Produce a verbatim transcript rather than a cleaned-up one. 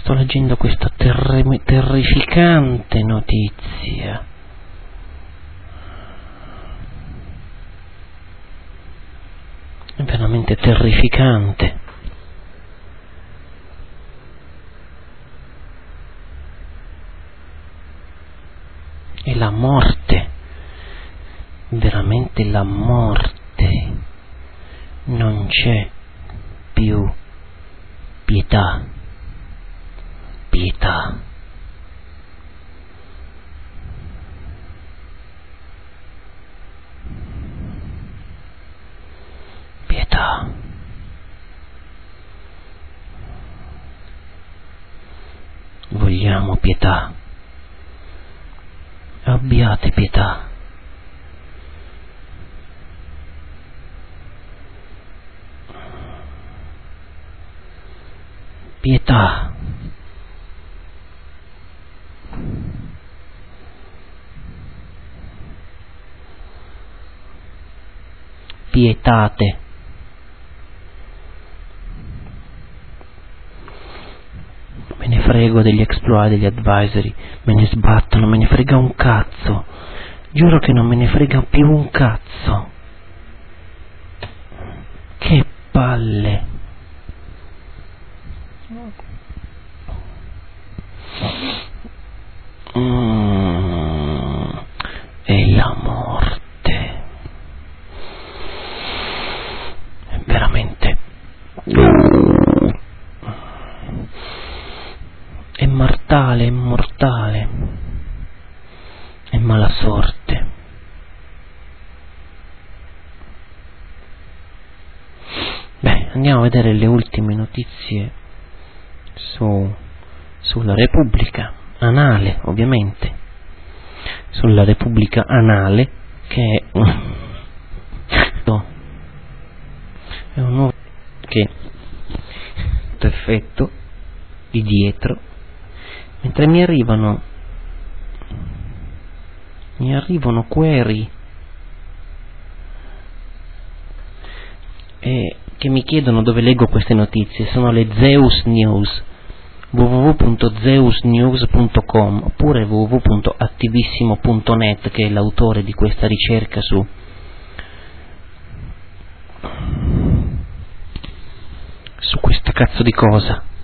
sto leggendo questa terri- terrificante notizia. È veramente terrificante. E la morte, veramente la morte, non c'è più pietà, pietà. Pietà. Vogliamo pietà. Abbiate pietà. Pietà. Pietate. Me ne frego degli exploit, degli advisory, me ne sbattono, me ne frega un cazzo. Giuro che non me ne frega più un cazzo. Che palle. Mm, e la morte. È veramente... È mortale, è mortale. È mala sorte. Beh, andiamo a vedere le ultime notizie su sulla Repubblica Anale, ovviamente. Sulla Repubblica Anale, che è un, è un nuovo che effetto di dietro, mentre mi arrivano mi arrivano query e che mi chiedono dove leggo queste notizie. Sono le Zeus News, w w w punto zeus news punto com, oppure w w w punto attivissimo punto net, che è l'autore di questa ricerca su su questa cazzo di cosa.